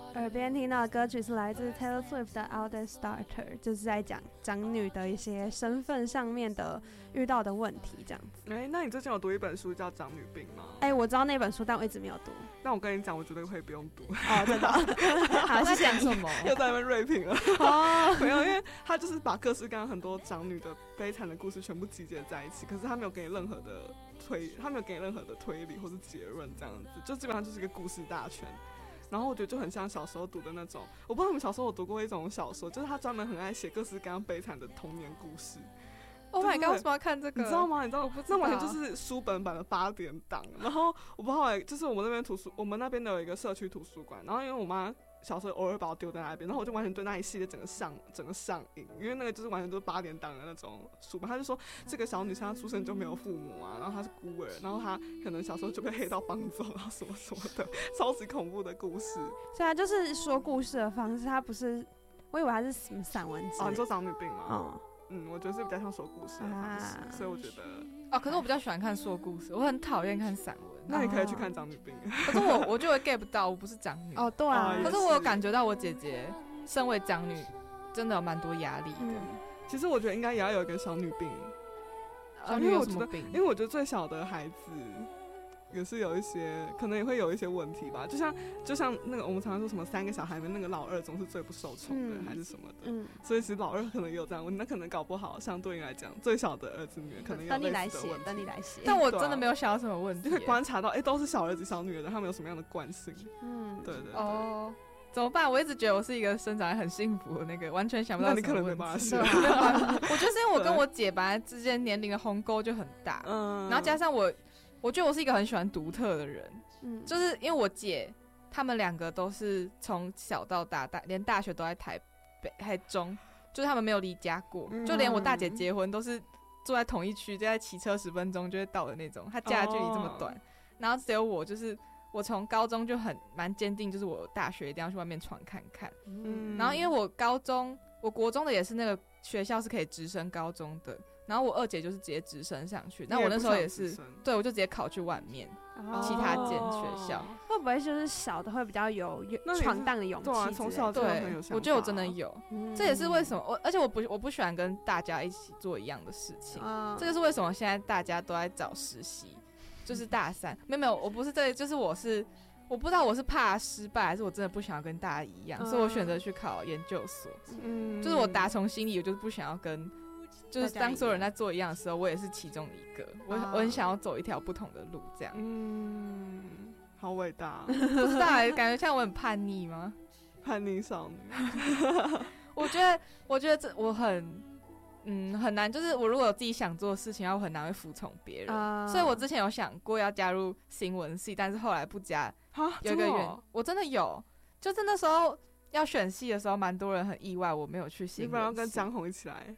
耳边听到的歌曲是来自 Taylor Swift 的 Older Starter， 就是在讲长女的一些身份上面的遇到的问题这样子。 那你之前有读一本书叫《长女病》吗？ 我知道那本书，但我一直没有读。 那我跟你讲，我觉得可以不用读。 哦，真的？好，是讲什么？ 又在那边锐评了。哦，没有，因为他就是把各式各样很多长女的悲惨的故事全部集结在一起，可是他没有给你任何的推理或是结论，这样子，就基本上就是一个故事大全。然后我觉得就很像小时候读的那种，我不知道你们小时候有读过一种小说，就是他专门很爱写各式各样悲惨的童年故事。 Oh my god！ 为什么要看这个？ 你知道吗？你知道那完全就是书本版的8点档。然后我不知道就是我们那边的有一个社区图书馆，然后因为我妈小时候偶尔把我丢在那边，然后我就完全对那一系列整个上瘾，因为那个就是完全都是8点档的那种书本。他就说这个小女生她出生就没有父母啊，然后她是孤儿，然后她可能小时候就被黑道帮走，然后什么什么的，超级恐怖的故事。 所以他就是说故事的方式，他不是，我以为他是什么散文之类的。 你说长女病吗？我觉得是比较像说故事的方式，所以我觉得可是我比较喜欢看说故事，我很讨厌看散文。 那你可以去看长女病。 可是我就会 get 不到，我不是长女。 对啊。 可是我有感觉到我姐姐身为长女，真的有蛮多压力的。 其实我觉得应该也要有一个小女病。 小女有什么病？ 因为我觉得最小的孩子也是有一些，可能也会有一些问题吧。就像那个我们常常说什么3个小孩里面那个老二总是最不受宠的，还是什么的。所以其实老二可能也有这样问题，那可能搞不好相对应来讲，最小的儿子女儿可能有类似的问题。 等你来写。 但我真的没有想到什么问题， 就可以观察到，都是小儿子小女儿的，他们有什么样的惯性。对。 怎么办？我一直觉得我是一个生长得很幸福的那个，完全想不到什么问题。 那你可能没办法写。 我觉得是因为我跟我姐本来之间年龄的鸿沟就很大，然后加上我觉得我是一个很喜欢独特的人，就是因为我姐他们2个都是从小到大连大学都在台中，就是他们没有离家过，就连我大姐结婚都是住在同一区，就在骑车10分钟就会到的那种，她家的距离这么短，然后只有我就是我从高中就蛮坚定，就是我大学一定要去外面闯看看，然后因为我国中的也是那个学校是可以直升高中的，然后我2姐就是直接直升上去，那我那时候也是，对，我就直接考去外面其他间学校。 会不会就是小的会比较有闯荡的勇气？ 对，从小就很有想法。 我觉得我真的有，这也是为什么而且我不喜欢跟大家一起做一样的事情，这个是为什么现在大家都在找实习，就是大3，没有，我不是这个，就是我不知道我是怕失败，还是我真的不想要跟大家一样，所以我选择去考研究所。就是我打从心里，我就是不想要就是当所有人在做一样的时候，我也是其中一个。我很想要走一条不同的路，这样。 好伟大。 不知道感觉像我很叛逆吗？ 叛逆少女。 我觉得这我很难，就是我如果有自己想做的事情，我很难会服从别人。所以我之前有想过要加入新闻系，但是后来不加。有一个原因，我真的有，就是那时候要选系的时候，蛮多人很意外我没有去新闻系。 你不然要跟江宏一起来？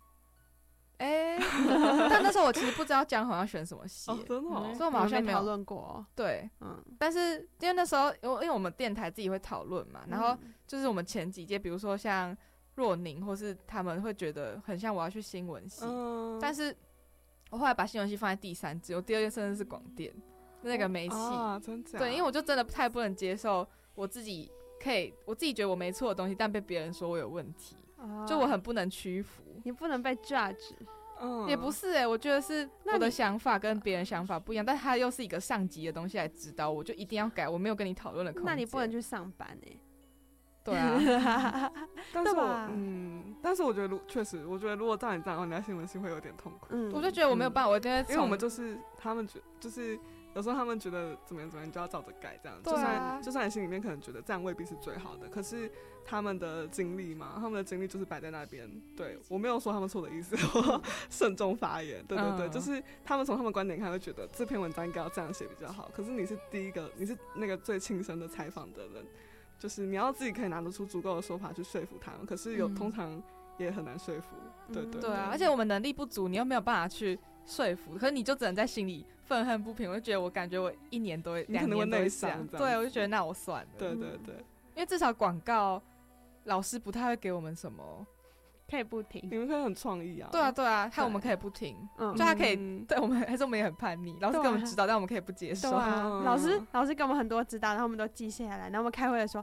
但那时候我其实不知道江宏要选什么系， 真的所以我们好像没有讨论过。 对，但是因为那时候因为我们电台自己会讨论嘛，然后就是我们前几届，比如说像若宁或是他们会觉得很像我要去新闻系，但是我后来把新闻系放在第3志，我第2届甚至是广电那个媒系。 真假？ 对，因为我就真的太不能接受我自己觉得我没错的东西，但被别人说我有问题，就我很不能屈服。 你不能被 judge。 也不是我觉得是我的想法跟别人想法不一样，但是他又是一个上级的东西来指导我，就一定要改，我没有跟你讨论的空间。 那你不能去上班对啊。 但是我觉得确实，我觉得如果照你这样，你在新闻系会有点痛苦。 我就觉得我没有办法，我因为我们就是他们就是有时候他们觉得怎么样你就要照着改这样。就算你心里面可能觉得这样未必是最好的，可是他们的经历嘛，他们的经历就是摆在那边。对，我没有说他们错的意思，我慎重发言。对，就是他们从他们观点看会觉得这篇文章应该要这样写比较好，可是你是第一个，你是那个最亲身的采访的人，就是你要自己可以拿得出足够的说法去说服他们，可是通常也很难说服。对啊，而且我们能力不足，你又没有办法去说服，可是你就只能在心里愤恨不平。我就觉得我感觉我1年都会2年都会这样。对，我就觉得那我算了。 对， 因为至少广告老师不太会给我们什么可以不停， 你们可以很创意啊。 对啊，害我们可以不停，就他可以对我们，还是我们也很叛逆，老师给我们指导，但我们可以不接受。 老师给我们很多指导，然后我们都记下来，然后我们开会的时候，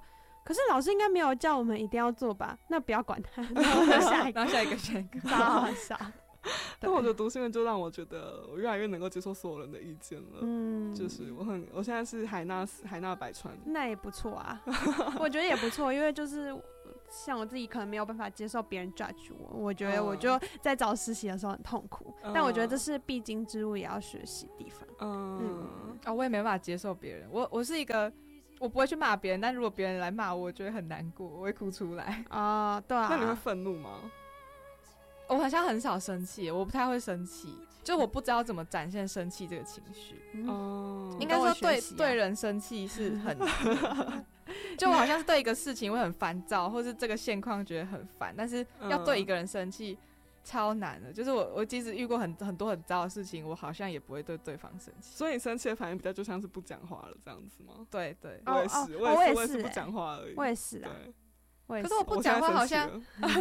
可是老师应该没有叫我们一定要做吧？那不要管他，然后下一个， 然后下一个， 超好笑。 但我觉得读新闻就让我觉得我越来越能够接受所有人的意见了。就是我现在是海纳百川， 那也不错啊。我觉得也不错，因为就是像我自己可能没有办法接受别人 judge 我觉得我就在找实习的时候很痛苦，但我觉得这是必经之路，也要学习的地方。 我也没办法接受别人，我是一个。我不会去骂别人，但如果别人来骂我，我觉得很难过，我会哭出来。 对啊。 那你会愤怒吗？ 我好像很少生气，我不太会生气，就我不知道怎么展现生气这个情绪。应该说对人生气是很，就我好像是对一个事情会很烦躁，或是这个现况觉得很烦，但是要对一个人生气。超难的，就是我即使遇过很多很糟的事情，我好像也不会对对方生气。 所以你生气的反应比较就像是不讲话了这样子吗？ 对对， 我也是不讲话而已。 我也是啊。 可是我不讲话好像，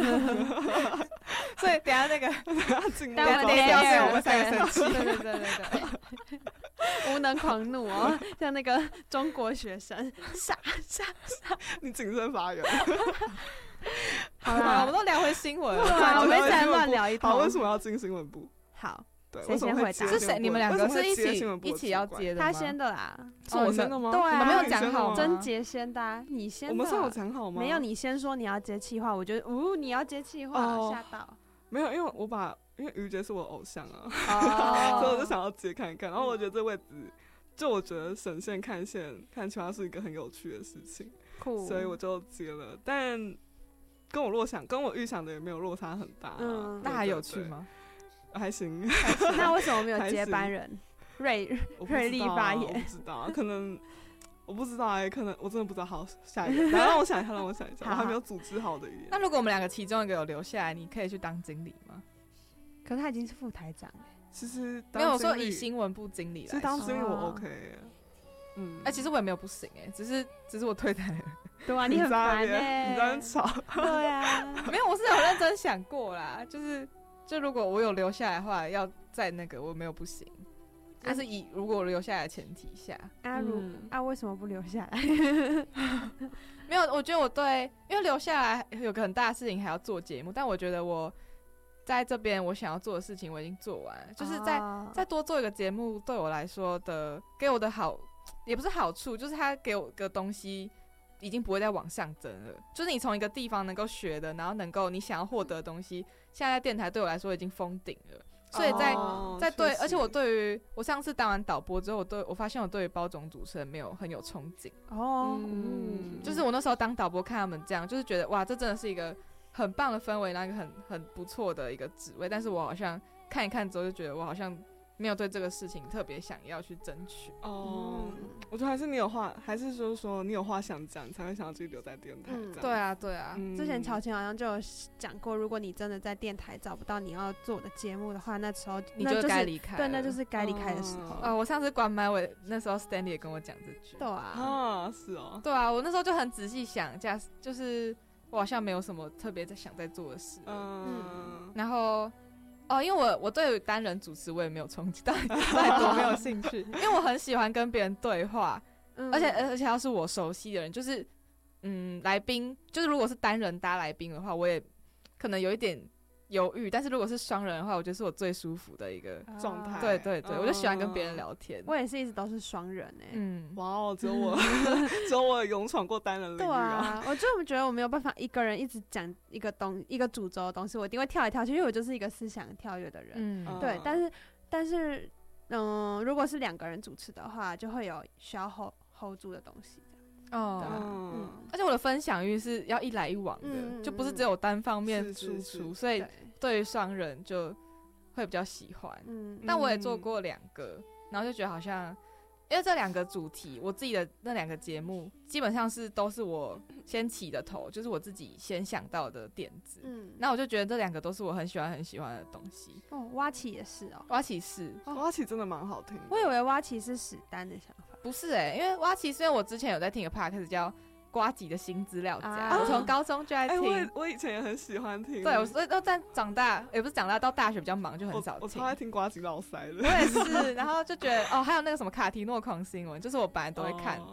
所以等下那个， 等下我们三个生气，对， 无能狂怒哦，像那个中国学生，傻， 你谨慎发言。 好啦，我们都聊回新闻了， 我们再乱聊一通。 好，为什么要进新闻部？ 好， 对， 谁先回答？ 是谁？你们两个是一起要接的吗？ 他先的啦。 是我先的吗？ 对啊， 你们没有讲好吗？ 贞洁先的啊，你先的。 我们是有讲好吗？ 没有，你先说你要接企划，我觉得你要接企划，吓到。 没有，因为因为于杰是我偶像啊，所以我就想要接看看。然后我觉得这位置，就我觉得省线看线看企划是一个很有趣的事情，所以我就接了。但跟我预想的也没有落差很大。 那还有趣吗？ 还行。 那为什么没有接班人瑞丽发言？ 我不知道，可能我不知道可能我真的不知道。好，下一个，让我想一下，我还没有组织好的语言。 那如果我们两个其中一个有留下来，你可以去当经理吗？ 可是他已经是副台长了。 其实没有说以新闻部经理来， 其实当经理我 OK。 其实我也没有不行只是我退台了。 对啊，你很烦你在那吵。 对啊， 没有，我是有认真想过啦，就如果我有留下来的话，要在那个我没有不行，但是如果我留下来的前提下。 为什么不留下来？ 没有，我觉得因为留下来有个很大的事情还要做节目，但我觉得我在这边我想要做的事情我已经做完了，就是再多做一个节目，对我来说给我的好也不是好处，就是它给我个东西已经不会再往上增了，就是你从一个地方能够学的，然后能够你想要获得的东西，现在电台对我来说已经封顶了，所以在对，而且我对于我上次当完导播之后，我发现我对于包种主持人没有很有憧憬。就是我那时候当导播看他们这样，就是觉得哇，这真的是一个很棒的氛围，然后一个很不错的一个职位，但是我好像看一看之后就觉得我好像没有对这个事情特别想要去争取。 我觉得还是你有话，还是说你有话想讲，你才会想要继续留在电台。 对啊，对啊。 之前乔晴好像就有讲过，如果你真的在电台找不到你要做的节目的话，那时候你就该离开。 对，那就是该离开的时候。 我上次关麦，那时候 Stanley 也跟我讲这句。 对啊。 是哦。 对啊，我那时候就很仔细想，就是我好像没有什么特别想在做的事。然后。因为我对单人主持我也没有憧憬，但我没有兴趣，因为我很喜欢跟别人对话，而且要是我熟悉的人，就是来宾，就是如果是单人搭来宾的话，我也可能有一点犹豫，但是如果是双人的话，我觉得是我最舒服的一个状态。 对，我就喜欢跟别人聊天。 我也是一直都是双人哇哦，只有我勇闯过单人领域。 对啊，我就觉得我没有办法一个人一直讲一个主轴的东西，我一定会跳来跳去，因为我就是一个思想跳跃的人。对，但是如果是2个人主持的话，就会有需要 hold 住的东西。 而且我的分享欲是要一来一往的，就不是只有单方面输出，所以对于双人就会比较喜欢。但我也做过2个，然后就觉得好像，因为这2个主题，我自己的那2个节目基本上都是我先起的头，就是我自己先想到的点子。那我就觉得这2个都是我很喜欢的东西。 挖起也是挖起是， 挖起真的蛮好听的。 我以为挖起是史丹的想法。 不是因为挖起，因为我之前有在听一个 podcast 叫呱吉的新资料夹，我从高中就在听。 我以前也很喜欢听。 对，所以都在长大，也不是长大，到大学比较忙就很少听。 我超爱听呱吉老塞的。 我也是，然后就觉得还有那个什么卡提诺狂新闻，就是我本来都会看的，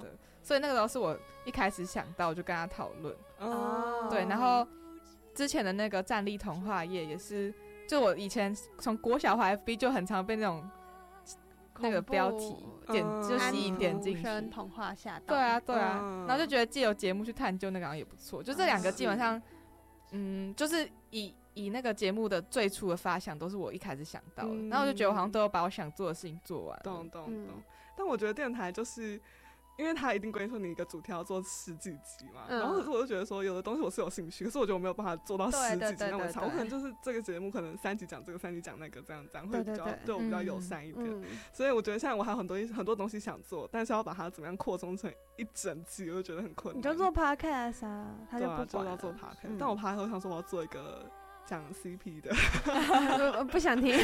所以那个时候是我一开始想到就跟他讨论。对，然后之前的那个战力童话页也是，就我以前从国小滑 FB 就很常被那种那个标题就吸引点进去， 童话吓到。 对啊对啊，然后就觉得借由节目去探究那个好像也不错，就这两个基本上就是以那个节目的最初的发想都是我一开始想到的，然后我就觉得我好像都有把我想做的事情做完。 懂。但我觉得电台就是因为他一定规定说你一个主题要做10几集嘛，然后可是我就觉得说有的东西我是有兴趣，可是我觉得我没有办法做到10几集那么长，我可能就是这个节目可能3集讲这个3集讲那个这样会比较对我比较友善一点，所以我觉得现在我还有很多东西想做，但是要把它怎么样扩充成一整集我就觉得很困难。 你就做 podcast 啊，他就不管就要做 podcast，但我 podcast 我想说我要做一个讲 CP 的不想听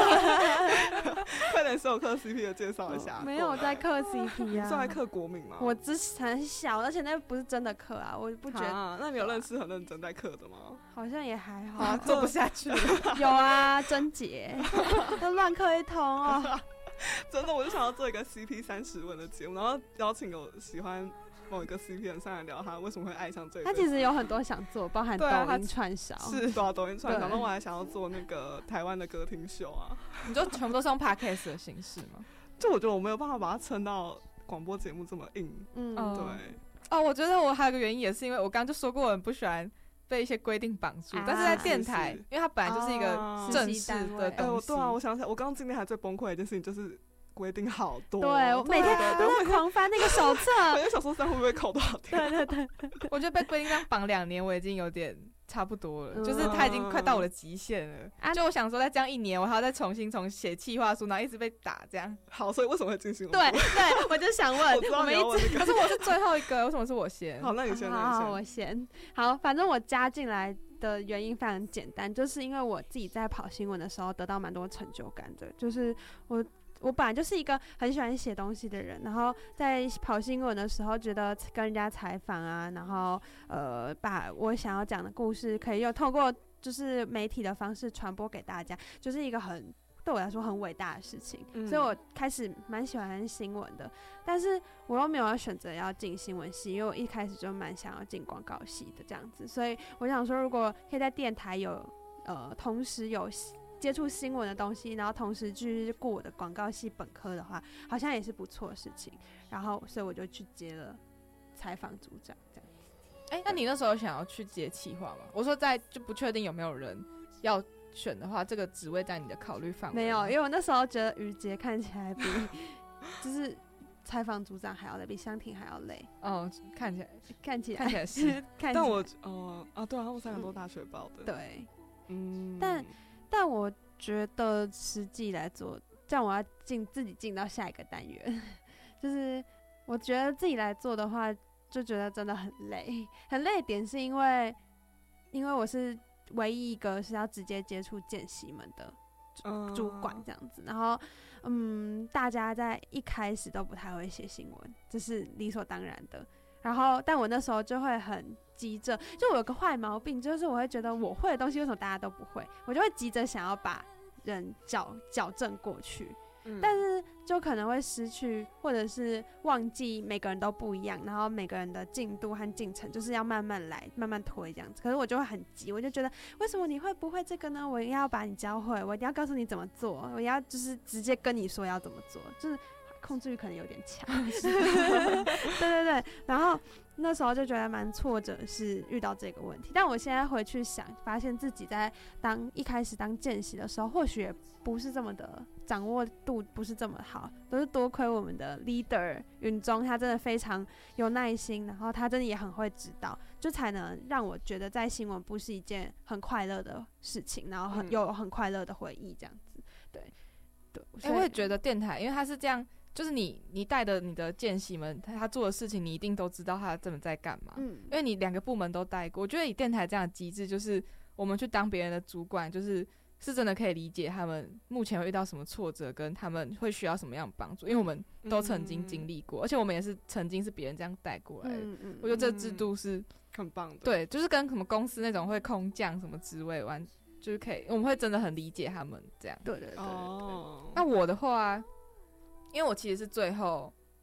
快点是有课 CP 的介绍一下。 没有在课 CP 啊， 是在课国民吗？ 我之前很小，而且那不是真的课啊，我不觉得。 那你有认识很认真在课的吗？ 好像也还好， 做不下去有啊，贞洁都乱课一通哦真的，我就想要做一个 CP 30问的节目，然后邀请有喜欢某一个 CP 人上来聊他为什么会爱上这个。 他其实有很多想做，包含抖音串烧， 是抖音串烧，然后我还想要做那个台湾的歌厅秀啊。 你就全部都是用 podcast 的形式吗？ 就我觉得我没有办法把它撑到广播节目这么硬。 对。我觉得我还有个原因也是因为我刚刚就说过我很不喜欢被一些规定绑住，但是在电台，因为它本来就是一个正式的东西。 对啊，我想起来，我刚刚进电台最崩溃的一件事情就是规定好多， 对，我每天都在狂翻那个手册， 每天小说3会不会扣多少天？ 对， 我觉得被规定这样绑2年，我已经有点差不多了，就是他已经快到我的极限了。就我想说，再这样1年，我还要再重新从写企划书，然后一直被打这样。 好，所以为什么会进行？ 对，我就想问， 我们一直， 可是我是最后一个，为什么是我先？ 好，那你先， 好，我先。好，反正我加进来的原因非常简单，就是因为我自己在跑新闻的时候得到蛮多成就感的，就是我本来就是一个很喜欢写东西的人，然后在跑新闻的时候，觉得跟人家采访啊，然后把我想要讲的故事可以透过就是媒体的方式传播给大家，就是一个对我来说很伟大的事情，所以我开始蛮喜欢新闻的，但是我又没有选择要进新闻系，因为我一开始就蛮想要进广告系的这样子，所以我想说，如果可以在电台有同时有接触新闻的东西，然后同时去过我的广告系本科的话，好像也是不错的事情。然后，所以我就去接了采访组长这样子。 那你那时候想要去接企划吗？我说就不确定有没有人要选的话，这个职位在你的考虑范围？ 没有，因为我那时候觉得于杰看起来比就是采访组长还要累，比香婷还要累。 看起来是。 但我对啊，他们3个都大学报的。 对，但我觉得实际来做，这样我要自己进到下一个单元，就是我觉得自己来做的话，就觉得真的很累。很累的点是因为我是唯一一个是要直接接触见习们的主管这样子，然后大家在一开始都不太会写新闻，这是理所当然的。然后，但我那时候就会很急着，就我有个坏毛病，就是我会觉得我会的东西为什么大家都不会，我就会急着想要把人矫正过去，但是就可能会失去或者是忘记每个人都不一样，然后每个人的进度和进程就是要慢慢来，慢慢推这样子。可是我就会很急，我就觉得为什么你会不会这个呢？我一定要把你教会，我一定要告诉你怎么做，我要就是直接跟你说要怎么做，就是控制欲可能有点强。对，然后那时候就觉得蛮挫折，是遇到这个问题。但我现在回去想，发现自己在一开始当见习的时候，或许也不是这么的掌握度不是这么好，都是多亏我们的 leader 允中，他真的非常有耐心，然后他真的也很会指导，就才能让我觉得在新闻部是一件很快乐的事情，然后有很快乐的回忆这样子。对， 我也觉得电台，因为他是这样。就是你带的你的见习们，他做的事情你一定都知道他真的在干嘛，因为你2个部门都带过。我觉得以电台这样的机制，就是我们去当别人的主管，是真的可以理解他们目前会遇到什么挫折，跟他们会需要什么样的帮助，因为我们都曾经经历过，而且我们也是曾经是别人这样带过来的。我觉得这制度是很棒的， 对，就是跟什么公司那种会空降什么职位就是可以，我们会真的很理解他们这样。 对。 那我的话。因为我其实是最后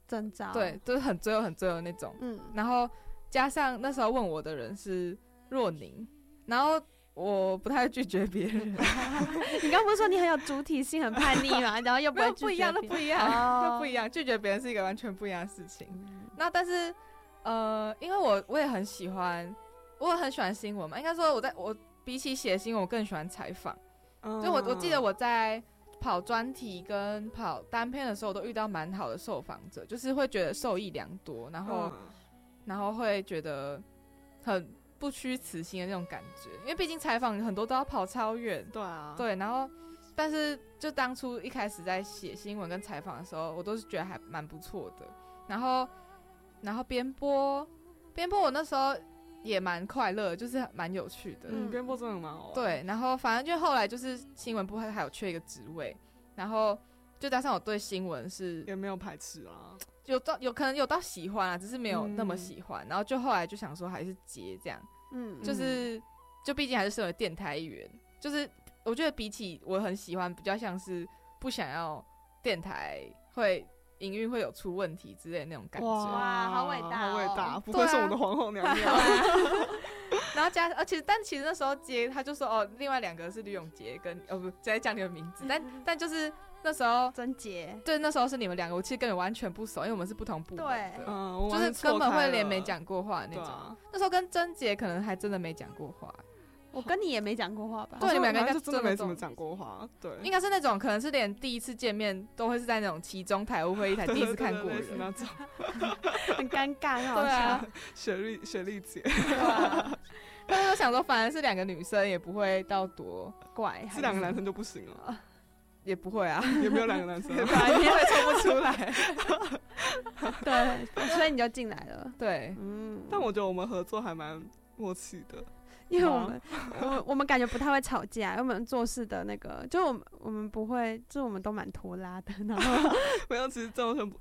征兆， 对，就是很最后很最后那种。然后加上那时候问我的人是若宁，然后我不太拒绝别人。 你刚不是说你很有主体性，很叛逆吗？然后又不会拒绝别人， 不一样，不一样。拒绝别人是一个完全不一样的事情。那但是因为我也很喜欢，我也很喜欢新闻嘛。应该说我比起写新闻，我更喜欢采访。就我记得我在跑专题跟跑单篇的时候，我都遇到蛮好的受访者，就是会觉得受益良多，然后会觉得很不虚此行的那种感觉，因为毕竟采访很多都要跑超远， 对啊， 对，然后但是就当初一开始在写新闻跟采访的时候，我都是觉得还蛮不错的。然后编播我那时候也蛮快乐，就是蛮有趣的。 编播真的蛮好玩。 对，然后反正就后来就是新闻部还有缺一个职位，然后就加上我对新闻是也没有排斥啊， 有可能有到喜欢啊，只是没有那么喜欢。然后就后来就想说还是接这样，就毕竟还是身为电台一员，就是我觉得比起我很喜欢，比较像是不想要电台会营运会有出问题之类的那种感觉。 哇，好伟大， 好伟大，不愧是我们的皇后娘娘。 然后但其实那时候接他就说另外2个是吕永杰跟不直接讲你的名字，但就是那时候贞洁， 对，那时候是你们2个，我其实跟你完全不熟，因为我们是不同部门的， 对， 就是根本会连没讲过话的那种。那时候跟贞洁可能还真的没讲过话。 我跟你也没讲过话吧？ 对，你们2个应该真的没怎么讲过话。对， 应该是那种可能是连第一次见面都会是在那种期中台务会议台第一次看过人那种， 很尴尬， 对啊， 雪莉姐， 对啊。但是我想说，反而是2个女生也不会到多怪， 是2个男生就不行了， 也不会啊， 也没有2个男生， 你也抽不出来。 对，所以你就进来了。 对， 但我觉得我们合作还蛮默契的。 因为我们感觉不太会吵架，因为我们做事的那个，就我们不会，就我们都蛮拖拉的。然后没有，其实郑文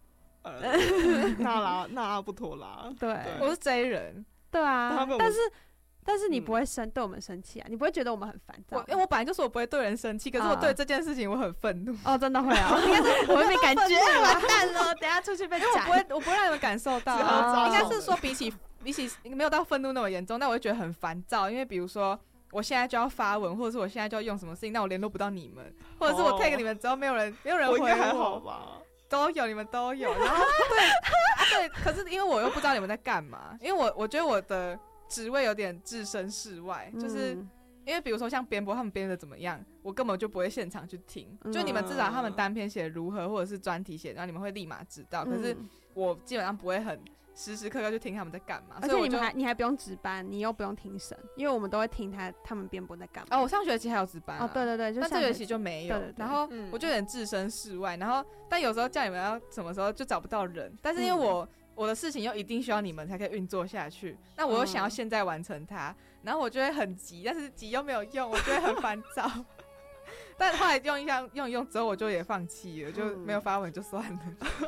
娜拉不拖拉。 对， 我是 J 人。 对啊，但是你不会对我们生气啊？你不会觉得我们很烦躁？ 因为我本来就说我不会对人生气，可是我对这件事情我很愤怒。 哦，真的会啊！应该是我会被感觉完蛋了，等下出去被讲。 我不会让你们感受到。应该是说比起没有到愤怒那么严重，但我会觉得很烦躁，因为比如说我现在就要发文，或者是我现在就要用什么事情，但我联络不到你们，或者是我 tag 你们之后没有人回我， 应该还好吧？ 都有，你们都有。然后对，可是因为我又不知道你们在干嘛，因为我觉得我的职位有点置身事外，就是因为比如说像编播他们编的怎么样，我根本就不会现场去听，就你们至少他们单篇写的如何，或者是专题写，然后你们会立马知道，可是我基本上不会很时时刻刻去听他们在干嘛， 而且你还不用值班，你又不用听审，因为我们都会听他们编播在干嘛。 我上学期还有值班。 对， 但这学期就没有。 对， 然后我就有点置身事外，然后但有时候叫你们要什么时候就找不到人，但是因为我的事情又一定需要你们才可以运作下去，那我又想要现在完成它，然后我就会很急，但是急又没有用，我就会很烦躁。但后来用一用之后，我就也放弃了，就没有发文就算了。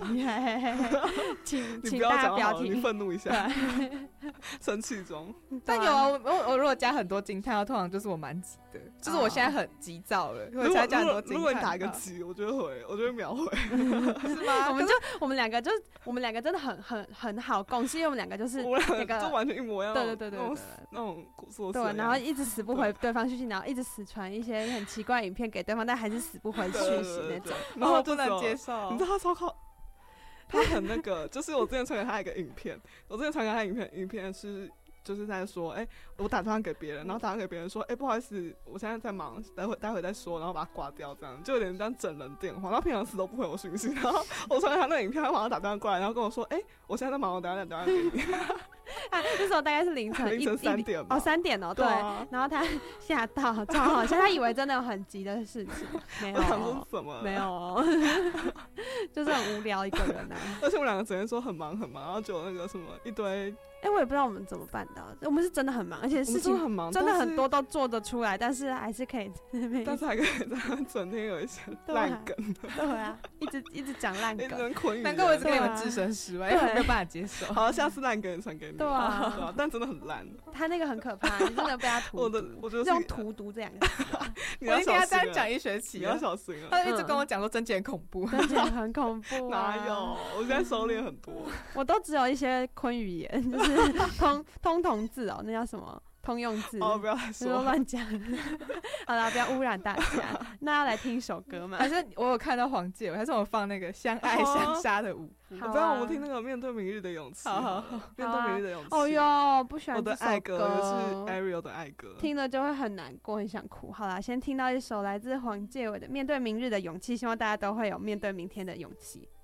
请大家不要听， 你愤怒一下，生气中。 但有啊，我如果加很多惊叹号，通常就是我蛮急的，就是我现在很急躁了。如果加很多惊叹号， 如果你打一个急，我就会秒回， 是吗？ 我们两个真的很好共识，因为我们2个就是那个就完全一模一样。 对， 那种做对，然后一直死不回对方讯息，然后一直死传一些很奇怪的影片给对方，但还是死不回讯息那种， 然后不能接受。 你知道他超靠，他很那个，就是我之前传给他一个影片，影片是就是在说，我打电话给别人，然后打电话给别人说，不好意思，我现在在忙，待会再说，然后把他挂掉，这样就有点像整人电话。然后平常死都不回我讯息，然后我传给他那个影片，他马上打电话过来，然后跟我说，我现在在忙，我等一下打电话给你。 那时候大概是凌晨 3点吧。 3点对。然后他吓到，超好笑，他以为真的有很急的事情，没有。 我想说什么？ 没有，就是很无聊一个人啊。 而且我们2个整天说很忙，然后就有那个什么一堆我也不知道我们怎么办到的，我们是真的很忙，而且事情很忙， 真的很多都做得出来，但是还是可以， 但是还可以整天有一些烂梗， 对啊，一直讲烂梗， 难怪我一直跟你们置身事外，因为我没有办法接受。 好，下次烂梗也传给你。 对啊， 但真的很烂。 他那个很可怕，你真的被他荼毒。 我觉得用荼毒这两个字， 你要小心。 我听他这样讲一学期， 你要小心啊。 他一直跟我讲说贞洁很恐怖， 贞洁很恐怖。 哪有？我现在收敛很多。 我都只有一些昆语言，就是通同字哦，那叫什么通用字？ 不要再说乱讲。好啦，不要污染大家。那要来听一首歌吗？ 还是我有看到黄介，还是我放那个相爱相杀的舞步？ 不然我们听那个面对明日的勇气。好，面对明日的勇气。 哦哟，不喜欢这首歌。 我的爱歌也是 Ariel 的爱歌， 听了就会很难过，很想哭。好啦，先听到一首来自黄介伟的《面对明日的勇气》，希望大家都会有面对明天的勇气。